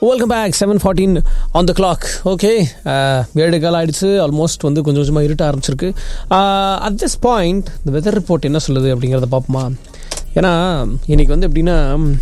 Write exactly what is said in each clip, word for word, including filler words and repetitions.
Welcome back. Seven fourteen on the clock. Okay, ஏழு கால் ஆகிடுச்சு. Almost வந்து கொஞ்சம் கொஞ்சமாக இருட்ட ஆரம்பிச்சிருக்கு. அட் திஸ் பாயிண்ட் இந்த வெதர் ரிப்போர்ட் என்ன சொல்லுது அப்படிங்கிறத பார்ப்போமா? ஏன்னா இன்றைக்கி வந்து எப்படின்னா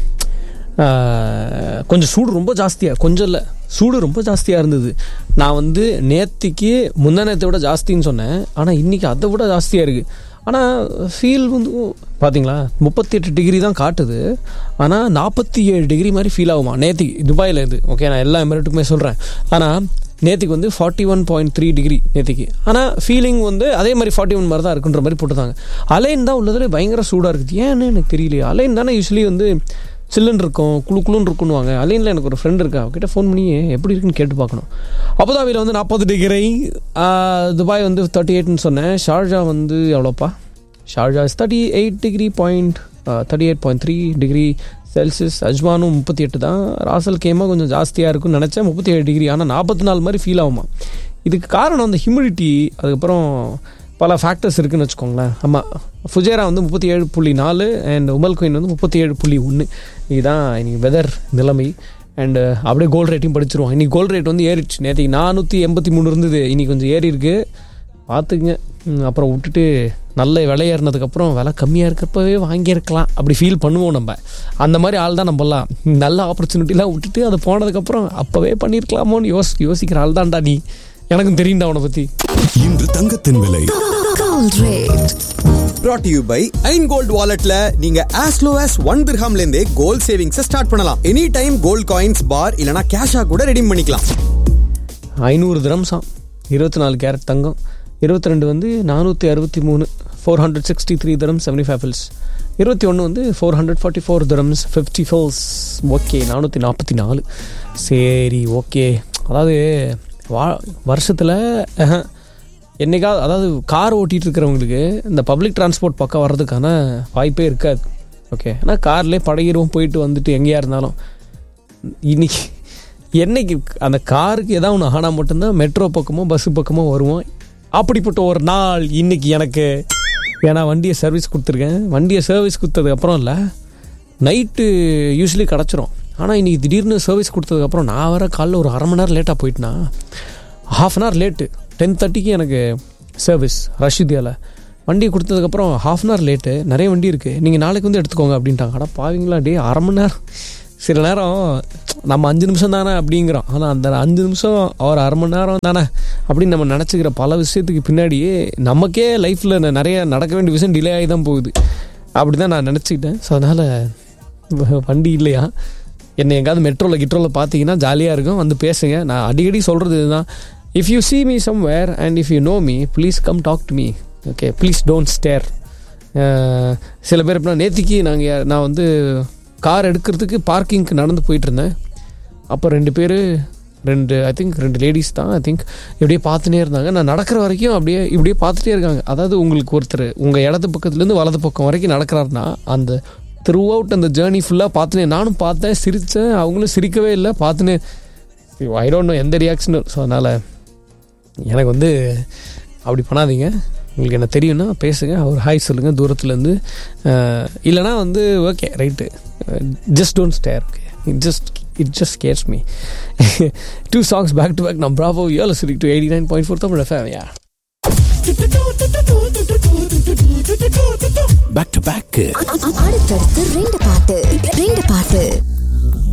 கொஞ்சம் சூடு ரொம்ப ஜாஸ்தியாக, கொஞ்சம் இல்லை சூடு ரொம்ப ஜாஸ்தியாக இருந்தது. நான் வந்து நேற்றுக்கு முந்தா நேரத்தை விட ஜாஸ்தின்னு சொன்னேன், ஆனால் இன்றைக்கி அதை விட ஜாஸ்தியாக இருக்குது. ஆனால் ஃபீல் வந்து பார்த்தீங்களா முப்பத்தி எட்டு டிகிரி தான் காட்டுது, ஆனால் நாற்பத்தி ஏழு டிகிரி மாதிரி ஃபீல் ஆகுமா நேற்றுக்கு துபாயில் இருந்து. ஓகே, நான் எல்லா எமிரேட்டுக்குமே சொல்கிறேன். ஆனால் நேற்றுக்கு வந்து forty one point three degree நேற்றுக்கு. ஆனால் ஃபீலிங் வந்து அதே மாதிரி ஃபார்ட்டி ஒன் மாதிரி தான் இருக்குன்ற மாதிரி போட்டுருந்தாங்க. அலைன் தான் உள்ளதில் பயங்கர சூடாக இருக்குது. ஏன்னு எனக்கு தெரியலையே. அலைன் தானே யூஸ்வலி வந்து சில்லுன்னு இருக்கும், குழு குழுன்னு இருக்குன்னுவாங்க. அலைனில் எனக்கு ஒரு ஃப்ரெண்ட் இருக்கா, அவகிட்ட ஃபோன் பண்ணி எப்படி இருக்குன்னு கேட்டு பார்க்கணும். அபுதாபியில் வந்து நாற்பது டிகிரி, துபாய் வந்து தேர்ட்டி எயிட்னு சொன்னேன். ஷார்ஜா வந்து எவ்வளோப்பா? Sharjah is thirty eight degree point thirty eight point three degree Celsius. அஜ்மானும் முப்பத்தி எட்டு தான். ராசல் கேமா கொஞ்சம் ஜாஸ்தியாக இருக்குன்னு நினச்சேன், முப்பத்தி ஏழு டிகிரி. ஆனால் நாற்பத்தி நாலு மாதிரி ஃபீல் ஆகுமா. இதுக்கு காரணம் அந்த ஹியூமிடிட்டி, அதுக்கப்புறம் பல ஃபேக்டர்ஸ் இருக்குதுன்னு வச்சுக்கோங்களேன். ஆமாம், ஃபுஜேரா வந்து முப்பத்தி ஏழு புள்ளி நாலு அண்ட் உமல் குயின் வந்து முப்பத்தி ஏழு புள்ளி ஒன்று. இதுதான் இன்றைக்கி வெதர் நிலைமை. அண்டு அப்படியே கோல்டு ரேட்டையும் படிச்சிருவோம். இன்றைக்கி கோல்டு ரேட் வந்து ஏறிடுச்சு. நேற்றுக்கு நானூற்றி எண்பத்தி மூணு இருந்தது, இன்றைக்கி கொஞ்சம் ஏறி இருக்குது. பார்த்துக்குங்க. அப்புறம் விட்டுட்டு நல்ல விலை ஏறினதுக்கப்புறம் விலை கம்மியாக இருக்கிறப்பவே வாங்கியிருக்கலாம் அப்படி ஃபீல் பண்ணுவோம் நம்ம. அந்த மாதிரி ஆள் தான் நம்மலாம். நல்ல ஆப்பர்ச்சுனிட்டிலாம் விட்டுட்டு அதை போனதுக்கப்புறம் அப்போவே பண்ணியிருக்கலாமோன்னு யோசி யோசிக்கிற ஆள் தான்டா நீ. எனக்கும் தெரியும்டா அவனை பற்றி. இன்று தங்கத்தின் விலை brought to you by Jan gold வாலெட்ல நீங்க as low as one dirhamல இருந்தே கோல்ட் சேவிங்ஸ் ஸ்டார்ட் பண்ணலாம். எனி டைம் கோல்ட் காயின்ஸ் பார் இல்லனா கேஷா கூட ரெடீம் பண்ணிக்கலாம். ஐநூறு திரம்ஸாம், இருபத்தி நாலு கேரட் தங்கம். இருபத்தி ரெண்டு வந்து நானூற்றி அறுபத்தி மூணு, ஃபோர் ஹண்ட்ரட் சிக்ஸ்டி த்ரீ தரம் செவன்டி ஃபைவ் ஃபில்ஸ். இருபத்தி ஒன்று வந்து four hundred forty four தரம்ஸ் fifty fils. Okay, நானூற்றி நாற்பத்தி நாலு. சரி, ஓகே. அதாவது வா வருஷத்தில் என்னைக்காவது, அதாவது கார் ஓட்டிகிட்டு இருக்கிறவங்களுக்கு இந்த பப்ளிக் டிரான்ஸ்போர்ட் பக்கம் வர்றதுக்கான வாய்ப்பே இருக்காது. ஓகே, ஆனால் கார்லேயே பழகிடுவோம் போயிட்டு வந்துட்டு எங்கேயா இருந்தாலும். இன்னைக்கு என்னைக்கு அந்த காருக்கு ஏதாவது ஒன்று ஆனால் மட்டும்தான் மெட்ரோ பக்கமோ பஸ்ஸு பக்கமோ வருவோம். அப்படிப்பட்ட ஒரு நாள் இன்றைக்கி எனக்கு. ஏன்னா வண்டியை சர்வீஸ் கொடுத்துருக்கேன். வண்டியை சர்வீஸ் கொடுத்ததுக்கப்புறம் இல்லை, நைட்டு யூஸ்வலி கிடச்சிரும். ஆனால் இன்றைக்கி திடீர்னு சர்வீஸ் கொடுத்ததுக்கப்புறம் நான் வர காலைல ஒரு அரை மணி நேரம் லேட்டாக போயிட்டுனா, half an hour late. Ten தேர்ட்டிக்கு எனக்கு சர்வீஸ் ரஷிதியாவில். வண்டி கொடுத்ததுக்கப்புறம் ஹாஃப் அன் ஹவர் லேட்டு. நிறைய வண்டி இருக்குது, நீங்கள் நாளைக்கு வந்து எடுத்துக்கோங்க அப்படின்ட்டாங்க. அட பாவீங்களா டே, அரை மணி நேரம். சில நேரம் நம்ம அஞ்சு நிமிஷம் தானே அப்படிங்கிறோம், ஆனால் அந்த அஞ்சு நிமிஷம் ஒரு அரை மணி நேரம் தானே அப்படின்னு நம்ம நினச்சிக்கிற பல விஷயத்துக்கு பின்னாடியே நமக்கே லைஃப்பில் நிறைய நடக்க வேண்டிய விஷயம் டிலே ஆகி தான் போகுது. அப்படி தான் நான் நினச்சிக்கிட்டேன். ஸோ அதனால் வண்டி இல்லையா, என்னை எங்கேயாவது மெட்ரோவில் கிட்ரோவில் பார்த்தீங்கன்னா ஜாலியாக இருக்கும், வந்து பேசுங்க. நான் அடிக்கடி சொல்கிறது இதுதான். If you see me somewhere and if you know me, please come talk to me. Okay, please don't stare. சில பேர் எப்படின்னா, நேற்றுக்கு நாங்கள் நான் வந்து கார் எடுக்கிறதுக்கு பார்க்கிங்க்கு நடந்து போயிட்டுருந்தேன். அப்போ ரெண்டு பேர், ரெண்டு ஐ திங்க் ரெண்டு லேடிஸ் தான் ஐ திங்க் இப்படியே பார்த்துட்டே இருந்தாங்க. நான் நடக்கிற வரைக்கும் அப்படியே இப்படியே பார்த்துட்டே இருக்காங்க. அதாவது உங்களுக்கு ஒருத்தர் உங்கள் இடது பக்கத்துலேருந்து வலது பக்கம் வரைக்கும் நடக்கிறாருன்னா அந்த த்ரூ அவுட் அந்த ஜேர்னி ஃபுல்லாக பார்த்துனே, நானும் பார்த்தேன், சிரித்தேன், அவங்களும் சிரிக்கவே இல்லை, பார்த்துனே. ஐ டோன்ட் நோ எந்த ரியாக்ஷனும். ஸோ அதனால் எனக்கு வந்து அப்படி பண்ணாதீங்க. உங்களுக்கு என்ன தெரியும்னா பேசுங்க, ஒரு ஹாய் சொல்லுங்கள் தூரத்துலேருந்து. இல்லைனா வந்து okay right, just don't stair. Okay, it just it just scares me. Two songs back to back. நான் Bravo you are listening to eighty nine point four Tamil FM. Yeah, back to back. அடுத்தடுத்து ரெண்டு பாட்டு ரெண்டு பாட்டு